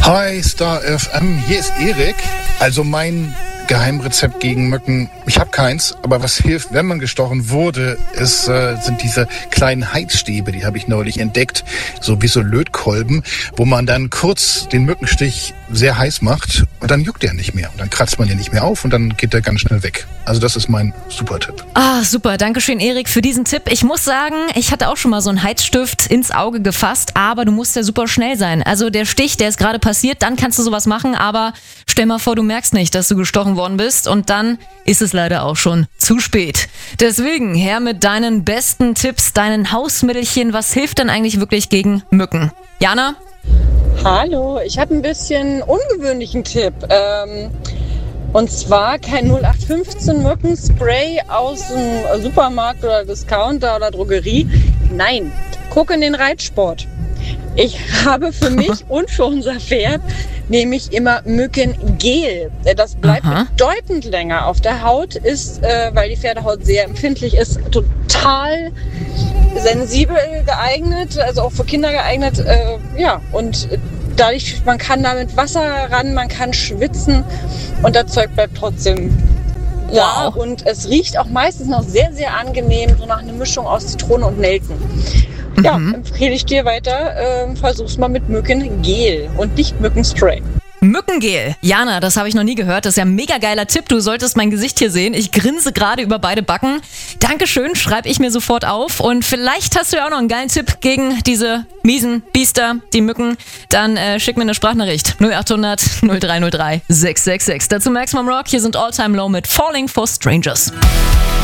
Hi Star FM, hier ist Erik. Also mein Geheimrezept gegen Mücken, ich habe keins, aber was hilft, wenn man gestochen wurde, sind diese kleinen Heizstäbe, die habe ich neulich entdeckt, so wie so Lötkolben, wo man dann kurz den Mückenstich sehr heiß macht und dann juckt der nicht mehr. Und dann kratzt man den nicht mehr auf und dann geht der ganz schnell weg. Also das ist mein super Tipp. Ah, super. Dankeschön, Erik, für diesen Tipp. Ich muss sagen, ich hatte auch schon mal so einen Heizstift ins Auge gefasst, aber du musst ja super schnell sein. Also der Stich, der ist gerade passiert, dann kannst du sowas machen, aber stell mal vor, du merkst nicht, dass du gestochen worden bist und dann ist es leider auch schon zu spät. Deswegen her mit deinen besten Tipps, deinen Hausmittelchen. Was hilft denn eigentlich wirklich gegen Mücken? Jana? Hallo, ich habe ein bisschen ungewöhnlichen Tipp. Und zwar kein 0815 Mückenspray aus dem Supermarkt oder Discounter oder Drogerie. Nein, guck in den Reitsport. Ich habe für mich und für unser Pferd nämlich immer Mückengel. Das bleibt bedeutend länger auf der Haut, ist, weil die Pferdehaut sehr empfindlich ist, total sensibel geeignet, also auch für Kinder geeignet. Und dadurch, man kann damit Wasser ran, man kann schwitzen und das Zeug bleibt trotzdem da. Wow. Und es riecht auch meistens noch sehr, sehr angenehm, so nach einer Mischung aus Zitrone und Nelken. Ja, empfehle ich dir weiter, versuch's mal mit Mückengel und nicht Mückenspray. Mückengel. Jana, das habe ich noch nie gehört. Das ist ja ein mega geiler Tipp. Du solltest mein Gesicht hier sehen. Ich grinse gerade über beide Backen. Dankeschön, schreibe ich mir sofort auf. Und vielleicht hast du ja auch noch einen geilen Tipp gegen diese miesen Biester, die Mücken. Dann schick mir eine Sprachnachricht. 0800 0303 666. Dazu Maximum Rock. Hier sind All Time Low mit Falling for Strangers.